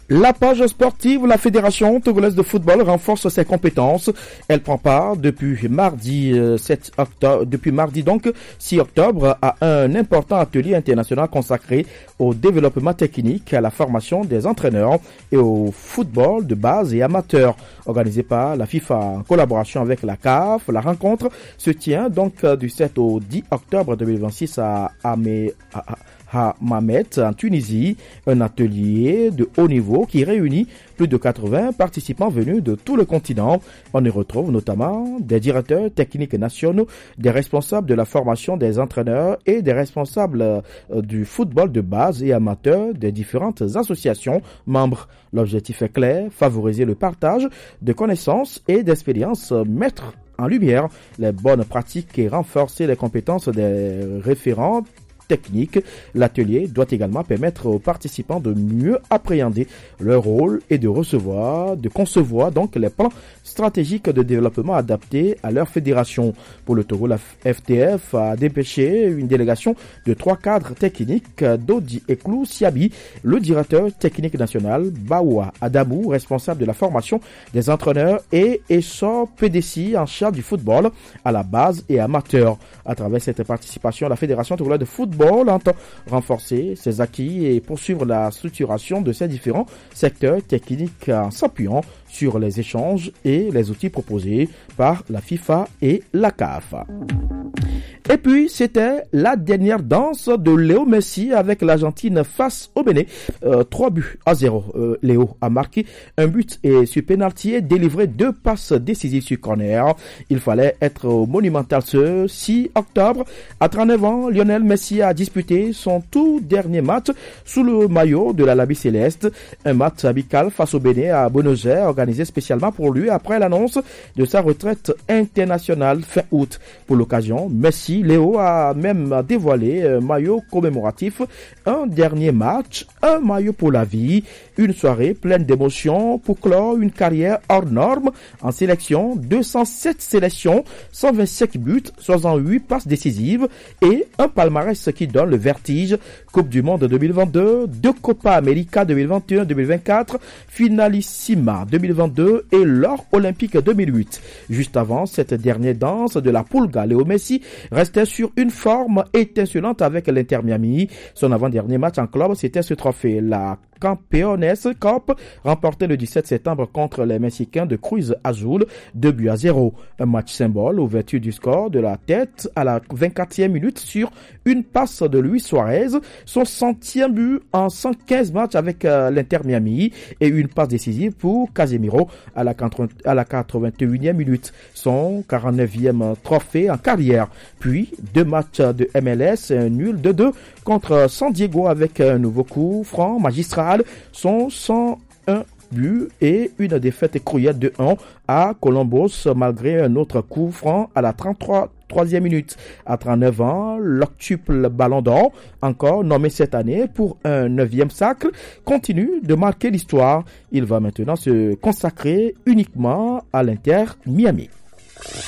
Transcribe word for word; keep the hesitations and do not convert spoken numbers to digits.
La page sportive, la Fédération togolaise de football renforce ses compétences. Elle prend part depuis mardi sept octobre, depuis mardi donc six octobre à un important atelier international consacré au développement technique, à la formation des entraîneurs et au football de base et amateur. Organisé par la FIFA en collaboration avec la C A F, la rencontre se tient donc du sept au dix octobre deux mille vingt-six à Amé, à, à, Hammamet en Tunisie, un atelier de haut niveau qui réunit plus de quatre-vingts participants venus de tout le continent. On y retrouve notamment des directeurs techniques nationaux, des responsables de la formation des entraîneurs et des responsables du football de base et amateur des différentes associations membres. L'objectif est clair, favoriser le partage de connaissances et d'expériences, mettre en lumière les bonnes pratiques et renforcer les compétences des référents technique. L'atelier doit également permettre aux participants de mieux appréhender leur rôle et de recevoir, de concevoir donc les plans stratégiques de développement adaptés à leur fédération. Pour le Togo, la F T F a dépêché une délégation de trois cadres techniques, Dodi Eklou Siabi, le directeur technique national, Baoua Adamou, responsable de la formation des entraîneurs, et Essor P D C en charge du football à la base et amateur. À travers cette participation, la Fédération togolaise de football entend renforcer ses acquis et poursuivre la structuration de ces différents secteurs techniques en s'appuyant sur les échanges et les outils proposés par la FIFA et la C A F. Et puis, c'était la dernière danse de Léo Messi avec l'Argentine face au Bénin. Euh, trois buts à zéro. Euh, Léo a marqué un but et sur pénalty délivré deux passes décisives sur corner. Il fallait être au Monumental ce six octobre. À trente-neuf ans, Lionel Messi a disputé son tout dernier match sous le maillot de la Labie Céleste. Un match amical face au Bénin à Buenos Aires, organisé spécialement pour lui après l'annonce de sa retraite internationale fin août. Pour l'occasion, Messi Léo a même dévoilé un maillot commémoratif, un dernier match, un maillot pour la vie, une soirée pleine d'émotions pour clore une carrière hors norme en sélection, deux cent sept sélections, cent vingt-cinq buts, soixante-huit passes décisives et un palmarès qui donne le vertige. Coupe du Monde deux mille vingt-deux, deux Copa América deux mille vingt et un deux mille vingt-quatre, Finalissima deux mille vingt-deux et l'or olympique deux mille huit. Juste avant cette dernière danse de la Pulga, Léo Messi restait sur une forme étincelante avec l'Inter Miami. Son avant-dernier match en club, c'était ce trophée, la Campeones Cup, remporté le dix-sept septembre contre les Mexicains de Cruz Azul, deux buts à zéro. Un match symbole, ouverture du score de la tête à la vingt-quatrième minute sur une passe de Luis Suarez, son centième but en cent quinze matchs avec euh, l'Inter Miami et une passe décisive pour Casemiro à la, à la quatre-vingt-unième minute, son quarante-neuvième trophée en carrière. Puis deux matchs de M L S, un nul de deux contre San Diego avec un nouveau coup franc magistral, son cent un but et une défaite cruelle de un à Columbus malgré un autre coup franc à la trente-troisième minute. À trente-neuf ans, l'octuple Ballon d'Or, encore nommé cette année pour un neuvième sacre, continue de marquer l'histoire. Il va maintenant se consacrer uniquement à l'Inter Miami.